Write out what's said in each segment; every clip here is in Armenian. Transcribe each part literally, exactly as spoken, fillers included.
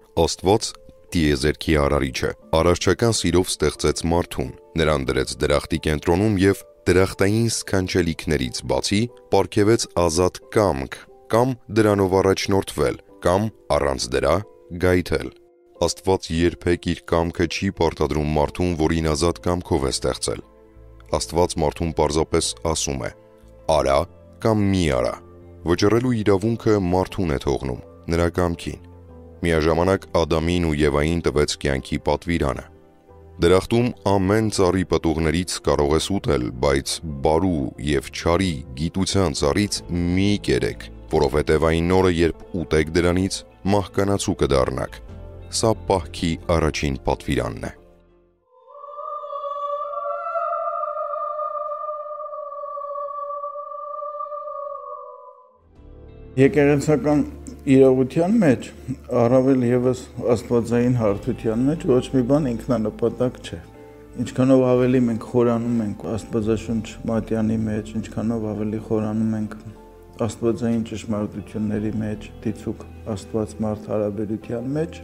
Աստված տիեզերքի արարիչ է, արարչական սիրով ստեղծեց մարդուն, նրան դրեց դրախտի կենտրոնում և դրախտային սքանչելիքներից բացի պարգևեց ազատ կամք կամ դրանով առաջնորդվել, կամ առանց դրա գայթել։ Աստված երբեք իր կամքը չի պարտադրում մարդուն, որին ազատ կամքով է ստեղծել։ Աստված մարդուն պարզապես ասում է. «Արա» կամ «մի արա»։ Վճռելու իրավունքը մարդուն է թողնում, նրա կամքին։ Միաժամանակ Ադամին ու Եվային տվեց կյանքի պատվիրանը։ Դրախտում ամեն ծառի պտուղներից կարող ես ուտել, բայց բարու և չարի գիտության ծառից մի կերեք, որովհետև այն օրը, երբ ուտեք դրանից, մահկանացու կդառնաք։ Սա պահքի առաջին պատվիրանն է։ Եկեղեցական իրողության մեջ, առավել ևս աստվածային հարթության մեջ ոչ մի բան ինքնանպատակ չէ։ Ինչքանով ավելի մենք խորանում ենք Աստվածաշունչ մատյանի մեջ, ինչքանով ավելի խորանում ենք աստվածային ճշմարտությունների մեջ, դիցուք Աստված-մարդ հարաբերության մեջ,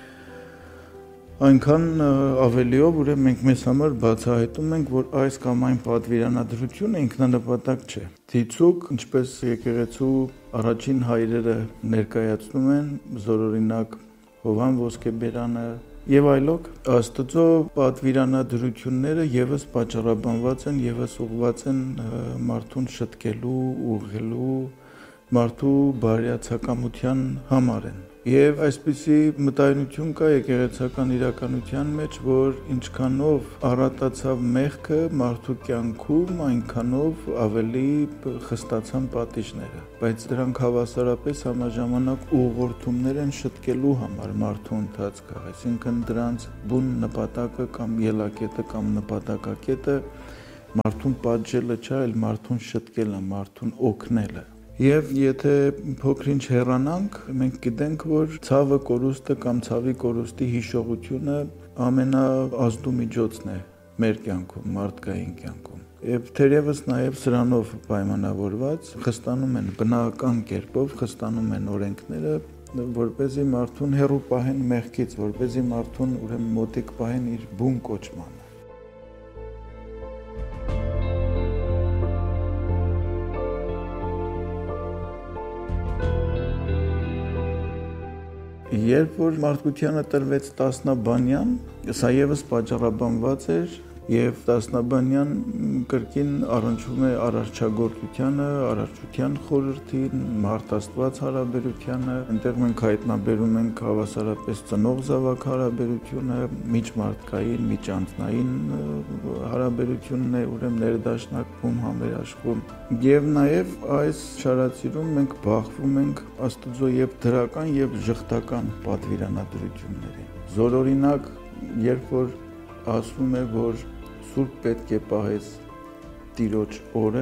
այնքան ավելիով ուրեմն մենք մեզ համար բացահայտում ենք, որ այս կամ այն պատվիրանադրությունը ինքնանպատակ չէ։ Դիցուք, ինչպես եկեղեցու առաջին հայրերը ներկայացնում են, զորօրինակ Հովհան Ոսկեբերանը եւ այլոք, Աստծո պատվիրանադրությունները եւս պատճառաբանված են, եւս ուղղված են մարդուն շտկելու, ուղղելու, մարդու բարյացակամության համար են։ Եվ այսպիսի մտայնություն կա եկեղեցական իրականության մեջ, որ ինչքանով առատացավ մեղքը մարդու կյանքում, այնքանով ավելի խստացան պատիժները, բայց դրանք հավասարապես համաժամանակ ուղղորդումներ են շտկելու համար մարդու ընթացքը, այսինքն դրանց բուն նպատակը կամ ելակետը կամ նպատակակետը մարդուն պատժելը չէ, այլ մարդուն շտկելը, մարդուն օգնելը։ Եվ եթե փոքր-ինչ հեռանանք, մենք գիտենք, որ ցավը կորուստը կամ ցավի կորուստի հիշողությունը ամենաազդու միջոցն է մեր կյանքում, մարդկային կյանքում։ Եվ թերևս նաև սրանով պայմանավորված խստանում են բնական կերպով, խստանում են օրենքները, որպեսզի մարդուն հեռու պահեն մեղքից, որպեսզի մարդուն ուրեմն մոտիկ պահեն իր բուն կոչմանը։ Երբ որ մարդկությանը տրվեց տասնաբանյան, սա եւս պատճառաբանված էր եւ տասնաբանյան կրկին առնչվում է արարչագործությանը, արարչության խորհրդին, մարդ-Աստված հարաբերությանը, այնտեղ մենք հայտնաբերում ենք հավասարապես ծնող զավակ հարաբերությունը, միջմարդկային, միջանձնային հարաբերությունն է, ուրեմն ներդաշնակվում, համերաշխում։ Եվ նաեւ այս շարածիրում մենք բախվում ենք Աստծո եւ դրական եւ ժխտական պատվիրանադրությունների։ Զորօրինակ, երբ որ ասում է, որ Սուրբ պետք է պահես Տիրոջ օրը,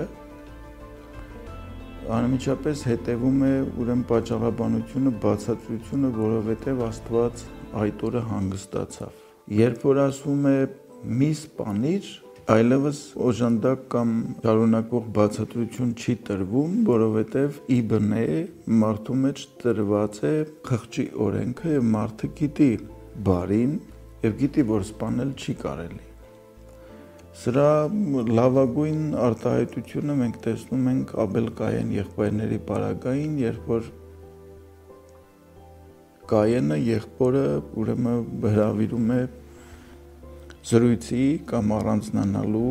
անմիջապես հետևում է ուրեմն պատճառաբանությունը, բացատրությունը, որովհետև Աստված այդ օրը հանգստացավ։ Երբ որ ասում է մի սպանիր, այլևս օժանդակ կամ շարունակող բացատրություն չի տրվում, որովհետև ի բնե մարդու մեջ տրված է խղճի օրենքը եւ մարդը գիտի բարին եւ գիտի, որ սպանել չի կարելի։ Սրա լավագույն արտահայտությունը մենք տեսնում ենք Աբել Կայեն եղբայրների պարագային, երբ որ Կայենը եղբորը ուրեմն հրավիրում է զրույցի կամ առանձնանալու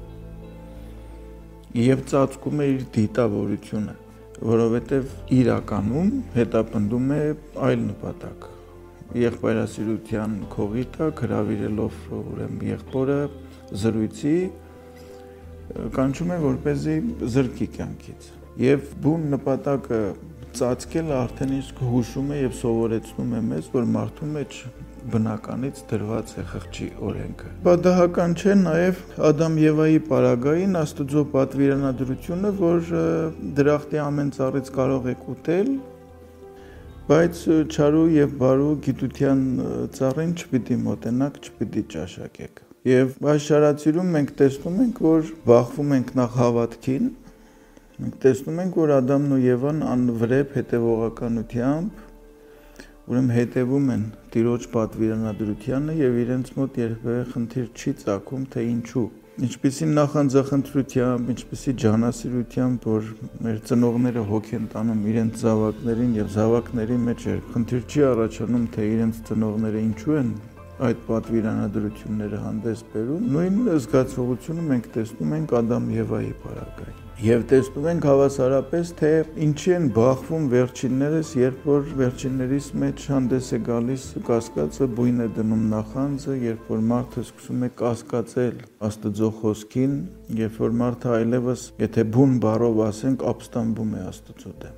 եւ ծածկում է իր դիտավորությունը, որովհետեւ իրականում հետապնդում է այլ նպատակ։ Եղբայրասիրության քողիտը հրավիրելով ուրեմն եղբորը զրույցի կանչում է, որպեսզի զրկի կյանքից։ Եվ բուն նպատակը ծածկելը արդեն իսկ հուշում է եւ սովորեցնում է մեզ, որ մարդու մեջ բնականից դրված է խղճի օրենքը։ Պատահական չէ նաեւ Ադամ-Եվայի պարագային Աստծո պատվիրանադրությունը, որ դրախտի ամեն ծառից կարող եք ուտել, բայց չարու եւ բարու գիտության ծառին չպիտի մոտենաք, չպիտի ճաշակեք։ Եվ այս շարածիրում մենք տեսնում ենք, որ բախվում ենք նախ հավատքին, մենք տեսնում ենք, որ Ադամն ու Եվան անվրեպ հետևողականությամբ ուրեմն հետևում են Տիրոջ պատվիրանադրությանը եւ իրենց մոտ երբեւե խնդիր չի ծագում, թե ինչու։ Ինչպիսի նախանձախնդրությամբ, ինչպիսի ջանասիրությամբ, որ մեր ծնողները հոգ են տանում իրենց զավակներին եւ զավակների մեջ խնդիր չի առաջանում, թե իրենց ծնողները ինչու են այդ պատվիրանադրությունները հանդես բերում, նույն զգացողությունը մենք տեսնում ենք Ադամ եւ Եվայի պարագայում։ Եվ տեսնում ենք հավասարապես, թե ինչի են բախվում վերջիններս, երբ որ վերջիններիս մեջ հանդես է գալիս կասկածը, բույն է դնում նախանձը, երբ որ մարդը սկսում է կասկածել Աստծո խոսքին, երբ որ մարդը այլևս, եթե բուն բառով ասենք, ապստամբում է Աստծո դեմ։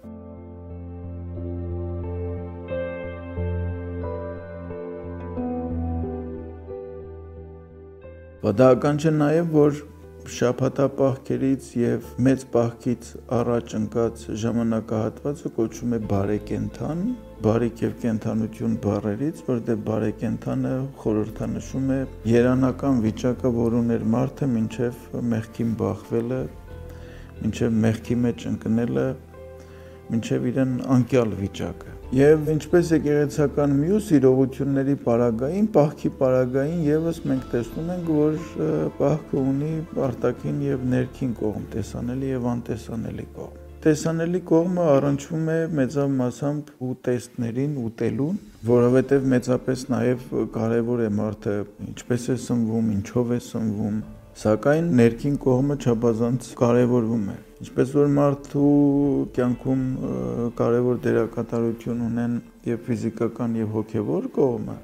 Պատահական չէ նաև, որ շաբաթապահքերից եւ մեծ պահքից առաջ ընկած ժամանակահատվածը կոչվում է բարեկենդան, բարիք եւ կենդանություն բառերից, որտեղ բարեկենդանը խորհրդանշում է երանական վիճակը, որ ուներ մարդը մինչեւ մեղքին բախվելը, մինչեւ մեղքի մեջ ընկնելը, մինչեւ իրեն անկյալ վիճակը։ Եվ ինչպես եկեղեցական մյուս իրողությունների պարագային, պահքի պարագային եւս մենք տեսնում ենք, որ պահքը ունի արտաքին եւ ներքին կողմ, տեսանելի եւ անտեսանելի կողմ։ Տեսանելի կողմը առնչվում է մեծավ մասամբ ուտեստներին, ուտելուն, որովհետեւ մեծապես նաեւ կարեւոր է մարդը ինչպես է սնվում, ինչով է սնվում, սակայն ներքին կողմը չափազանց կարևորվում է։ Ինչպես որ մարդու կյանքում կարևոր դերակատարություն ունեն եւ ֆիզիկական եւ հոգեվոր կողմը,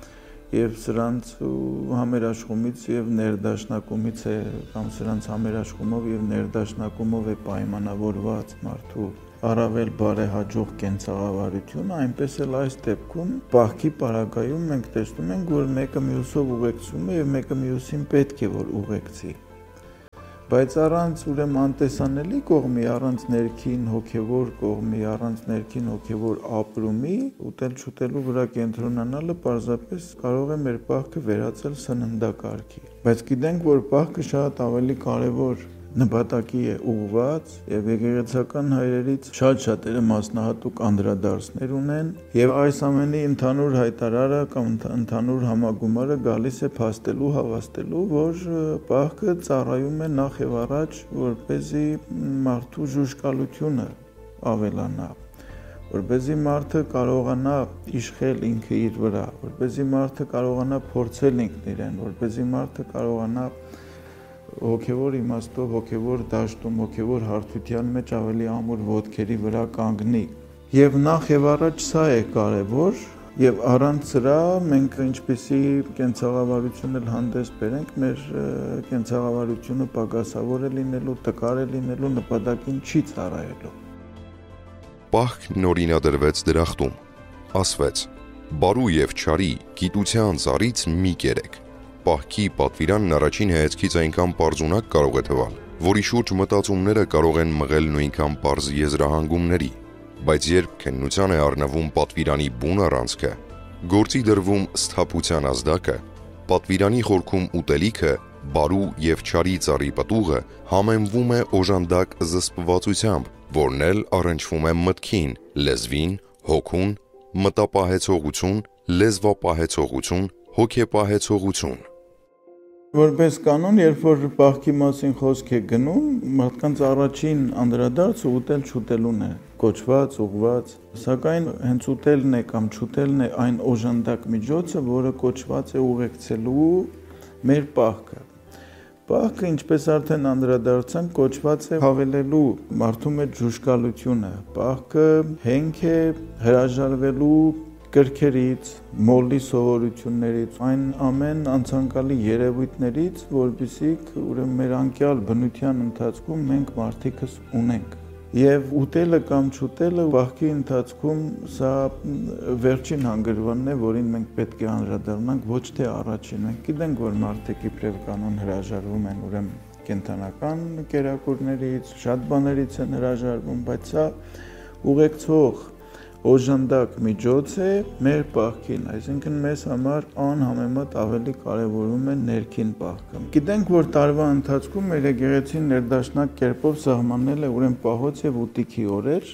եւ սրանց համերաշխումից եւ ներդաշնակումից է կամ սրանց համերաշխումով եւ ներդաշնակումով է պայմանավորված մարդու առավել բարեհաջող կենցաղավարությունը, այնպես էլ այս դեպքում պահքի պարագայում մենք տեսնում ենք, որ մեկը մյուսով ուղեկցում է եւ մեկը մյուսին պետք է որ ուղեկցի։ Բայց առանց ուրեմն անտեսանելի կողմի, առանց ներքին հոգևոր կողմի, առանց ներքին հոգևոր ապրումի, ուտել-չուտելու վրա կենտրոնանալը պարզապես կարող է մեր պահքը վերածել սննդակարգի։ Բայց գիտենք, որ պահքը շատ ավելի կարևոր նպատակի է ուղղված եւ եկեղեցական հայրերից շատ-շատերը մասնահատուկ անդրադարձներ ունեն եւ այս ամենի ընդհանուր հայտարարը կամ ընդհանուր համագումարը գալիս է փաստելու, հավաստելու, որ պահքը ծառայում է նախ եւ առաջ որպեսզի մարդու ժուժկալությունը ավելանա, որպեսզի մարդը կարողանա իշխել ինքը իր վրա, որպեսզի մարդը կարողանա փորձել ինքն իրեն, որպեսզի մարդը կարողանա հոգևոր իմաստով, հոգևոր դաշտում, հոգևոր հարթության մեջ ավելի ամուր ոտքերի վրա կանգնի։ Եվ նախ եւ առաջ սա է կարևոր, եւ առանց սրա մենք ինչպեսի կենցաղավարություն էլ հանդես բերենք, մեր կենցաղավարությունը պակասավոր է լինելու, տկար է լինելու, նպատակին չի ծառայելու։ Պահքն օրինադրվեց դրախտում, ասվեց. «Բարու եւ չարի գիտության ծառից մի կերեք»։ Պահքի պատվիրանն առաջին հայացքից այնքան պարզունակ կարող է թվալ, որի շուրջ մտածումները կարող են մղել նույնքան պարզ եզրահանգումների, բայց երբ քննության է առնվում պատվիրանի բուն առանցքը, գործի դրվում սթափության ազդակը, պատվիրանի խորքում ուտելիքը, բարու եւ չարի ծառի պտուղը համեմվում է օժանդակ զսպվածությամբ, որն էլ առնչվում է մտքին, լեզվին, հոգուն, մտապահեցողություն, լեզվապահեցողություն, հոգեպահեցողություն։ Որպես կանոն, երբ որ պահքի մասին խոսք է գնում, մարդկանց առաջին անդրադարձը ուտել-չուտելուն է, կոչված, ուղված, սակայն հենց ուտելն է կամ չուտելն է այն օժանդակ միջոցը, որը կոչված է ուղեկցելու մեր պահքը։ Պահքը, ինչպես արդեն անդրադարձանք, կոչված է հավելելու մարդու մեջ ժուժկալությունը։ Պահքը հենք է հրաժարվելու կրքերից, մոլի սովորություններից, այն ամեն անցանկալի երևույթներից, որպեսզի ուրեմն մեր անկյալ բնության ընթացքում մենք մարդիկս ունենք։ Եվ ուտելը կամ չուտելը պահքի ընթացքում սա վերջին հանգրվանն է, որին մենք պետք է անդրադառնանք, ոչ թե առաջին։ Մենք գիտենք, որ մարդիկ իբրև կանոն հրաժարվում են ուրեմն կենդանական կերակուրներից, շատ բաներից են հրաժարվում, բայց սա ուղեկցող օժանդակ միջոց է մեր պահքին, այսինքն մեզ համար անհամեմատ ավելի կարևորում է ներքին պահքը։ Գիտենք, որ տարվա ընթացքում մեր եկեղեցին ներդաշնակ կերպով սահմանել է ուրեմն պահոց եւ ուտիքի օրեր,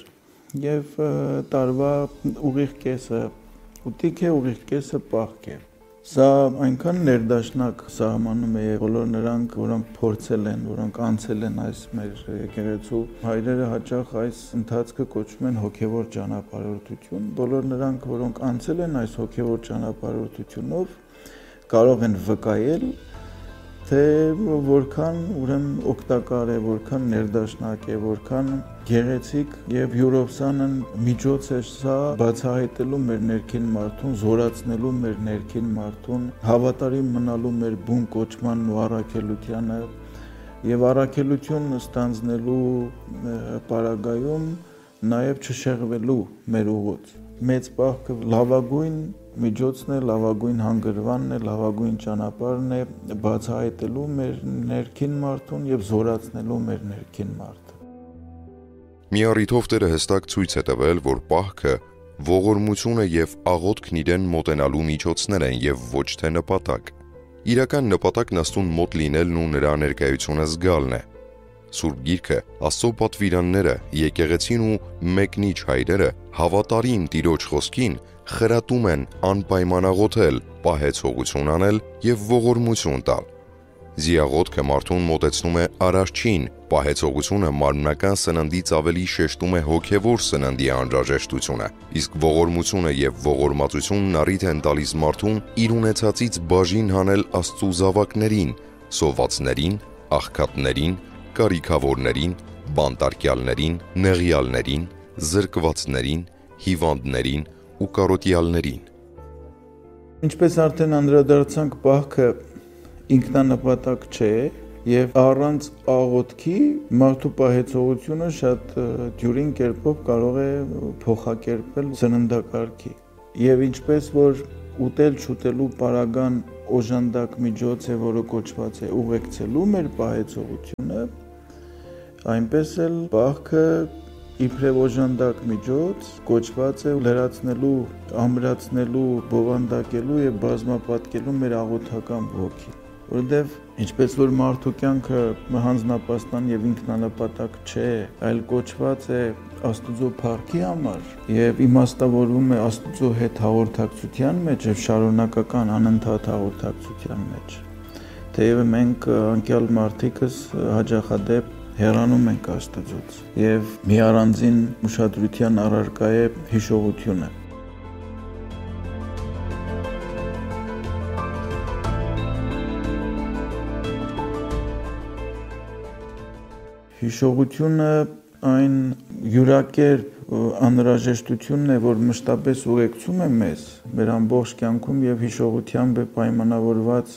եւ տարվա ուղիղ կեսը ուտիկ է, ուղիղ կեսը պահք է։ Սա այնքան ներդաշնակ սահմանում է բոլոր նրանք, որոնք փորձել են, որոնք անցել են այս մեր եկեղեցու հայրերը հաճախ այս ընթացքը կոչում են հոգևոր ճանապարհորդություն, բոլոր նրանք, որոնք անցել են այս հոգևոր ճանապարհորդությունով, կարող են վկայել, թե որքան ուրեմն օգտակար է, որքան ներդաշնակ է, որքան գեղեցիկ եւ յուրովսանն միջոց է սա բացահայտելու մեր ներքին մարդուն, զորացնելու մեր ներքին մարդուն, հավատարիմ մնալու մեր բուն կոչմանն ու առաքելությանը եւ առաքելություն ստանձնելու պարագայում նաեւ չշեղվելու մեր ուղուց։ Մեծ պահքը լավագույն միջոցն է, լավագույն հանգրվանն է, լավագույն ճանապարհն է բացահայտելու մեր ներքին մարդուն եւ զորացնելու մեր ներքին մարդը։ Մի առիթով Տերը հստակ ցույց է տվել, որ պահքը ողորմությունը եւ աղոթքն իրեն մոտենալու միջոցներ են եւ ոչ թե նպատակ։ Իրական նպատակն Աստծուն մոտ լինելն ու նրա ներկայությունը զգալն է։ Սուրբ Գիրքը, Աստծո պատվիրանները, եկեղեցին ու մեկնիչ հայրերը հավատարիմ Տիրոջ խոսքին խրատում են անպայման աղոթել, պահեցողություն անել եւ ողորմություն տալ։ Զիաղոթքը մարդուն մոտեցնում է Արարչին, պահեցողությունը մարմնական սննդից ավելի շեշտում է հոգևոր սննդի անհրաժեշտությունը, իսկ ողորմությունը եւ ողորմածությունն առիթ են տալիս մարդուն իր ունեցածից բաժին հանել Աստծո զավակներին, սովածներին, աղքատներին, կարիքավորներին, բանտարկյալներին, նեղյալներին, զրկվածներին, հիվանդներին ու կարոտյալներին։ Ինչպես արդեն անդրադարձանք, պահքը ինքնանպատակ չէ եւ առանց աղոթքի մարդու պահեցողությունը շատ դյուրին կերպով կարող է փոխակերպել սննդակարգի։ Եվ ինչպես որ ուտել չուտելու պարագան օժանդակ միջոց է, որը կոչված է ուղեկցելու մեր պահեցողությունը, այնպես էլ պահքը իբրև օժանդակ միջոց կոչված է լրացնելու, ամրացնելու, բովանդակելու եւ բազմապատկելու մեր աղոթական ոգին, որովհետեւ ինչպես որ մարդու կյանքը հանձնապաստան եւ ինքնանպատակ չէ, այլ կոչված է Աստծո փառքի համար եւ իմաստավորվում է Աստծո հետ հաղորդակցության մեջ եւ շարունակական անընդհատ հաղորդակցության մեջ։ Թեև մենք անկյալ մարդիկս հաճախադեպ հեռանում ենք Աստծուց եւ մի առանձին ուշադրության առարկա է հիշողությունը։ Հիշողությունը այն յուրակերպ անհրաժեշտությունն է, որ մշտապես ուղեկցում է մեզ մեր ամբողջ կյանքում եւ հիշողությամբ է պայմանավորված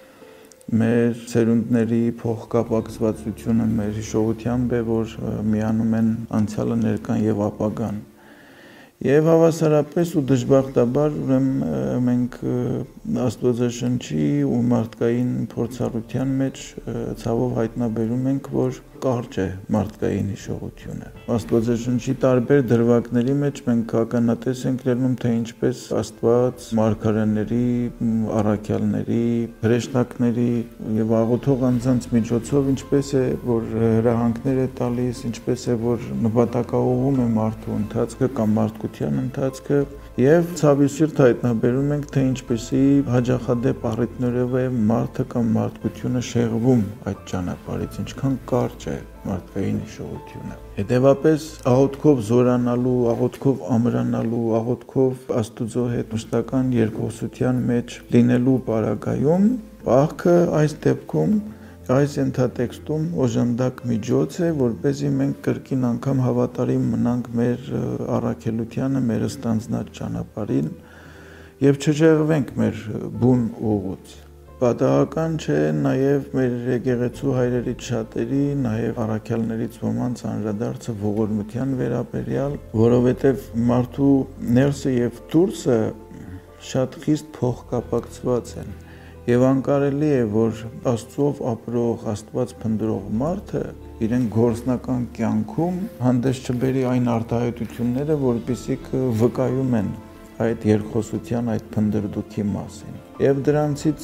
մեր սերունդների փոխկապակցվածությունը, մեր հիշողությամբ է, որ միանում են անցյալը, ներկան եւ ապագան։ Եվ հավասարապես ու դժբախտաբար ուրեմն մենք Աստվածաշնչի ու մարդկային փորձառության մեջ ցավով հայտնաբերում ենք, որ կարճ է մարդկային հիշողությունը։ Աստվածաշնչի տարբեր դրվագների մեջ մենք ականատես ենք լինում, թե ինչպես Աստված մարգարեների, առաքյալների, հրեշտակների եւ աղոթող անձանց միջոցով ինչպես է որ հրահանգներ է տալիս, ինչպես է որ նպատակաուղղում է մարդու ընթացքը կամ մարդկության ընթացքը եւ ցավի սիրտ հայտնաբերում ենք, թե ինչպեսի հաջախադեպ առիթներով է մարդը կամ մարդկությունը շեղվում այդ ճանապարհից, ինչքան կարճ է մարդկային հիշողությունը։ Հետևաբար աղոթքով զորանալու, աղոթքով ամրանալու, աղոթքով Աստուծո հետ մշտական երկխոսության մեջ լինելու պարագայում պահքը այս դեպքում այս ենթատեքստում օժանդակ միջոց է, որպեսզի մենք կրկին անգամ հավատարիմ մնանք մեր առաքելությանը, մեր ստանձնած ճանապարհին եւ չժեղվենք մեր բուն ուղուց։ Պատահական չէ նաև մեր եկեղեցու հայրերից շատերի, նաև առաքյալներից ոմանց անդրադարձը ողորմության վերաբերյալ, որովհետև մարդու ներսը եւ դուրսը շատ խիստ փոխկապակցված են։ Եվ անկարելի է, որ Աստծով ապրող, Աստված փնտրող մարդը իրեն գործնական կյանքում հանդես չբերի այն արտահայտությունները, որպեսզի վկայում են այդ երկխոսության, այդ փնդրդուքի մասին։ Եվ դրանցից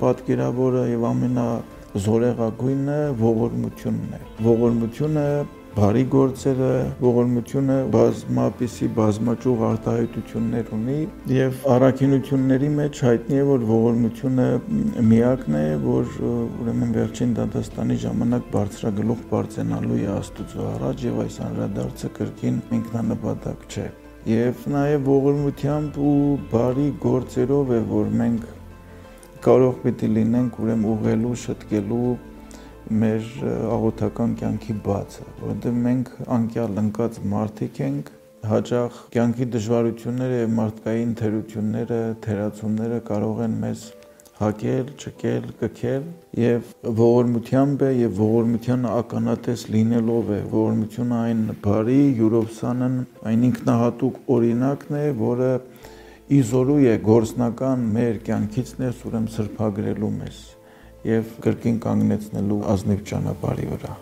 ամենապատկերավորը եւ ամենազորեղագույնը ողորմությունն է։ Ողորմությունը բարի գործերը, ողորմությունը բազմապիսի բազմաճյուղ արտահայտություններ ունի եւ առաքինությունների մեջ հայտնի է, որ ողորմությունը միակն է, որ ուրեմն վերջին դատաստանի ժամանակ բարձրագլուխ բարձենալու է Աստծո առաջ եւ այս անդրադարձը կրկին ինքնանպատակ չէ։ Եվ նաեւ ողորմությամբ ու բարի գործերով է, որ մենք կարող պիտի լինենք ուրեմն ուղղելու, շտկելու մեր աղոթական կյանքի բացը, որովհետև մենք անկյալ ընկած մարդիկ ենք, հաճախ կյանքի դժվարությունները եւ մարդկային թերությունները, թերացումները կարող են մեզ հակել, չկել, կքել եւ ողորմությամբ է եւ ողորմության ականատես լինելով է, ողորմությունը այն բարի, յուրովսանն, այն ինքնահատուկ օրինակն է, որը իզորու է գործնական մեր կյանքից ներս ուրեմն սրբագրելու մեզ եւ կրկին կանգնեցնելու ազնիվ ճանապարհի վրա։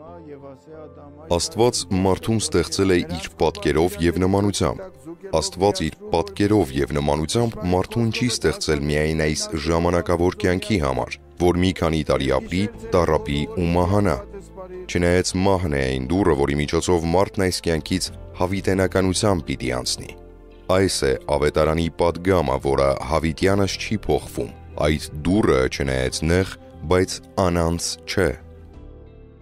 Աստված մարդուն ստեղծել է իր պատկերով եւ նմանությամբ։ Աստված իր պատկերով եւ նմանությամբ մարդուն չի ստեղծել միայն այս ժամանակավոր կյանքի համար, որ մի քանի տարի ապրի, տառապի ու մահանա։ Չնայած մահն է այն դուռը, որի միջոցով մարդն այս կյանքից հավիտենականությամբ պիտի անցնի։ Այս է ավետարանի պատգամը, որը հավիտյանս չի փոխվում։ Այդ դուռը չնայած նեղ, բայց անանց չէ։